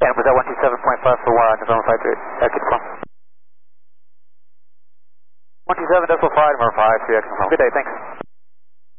And was that 127.5 for November 53? Keep calm. 127.5, November 53, good day, thanks.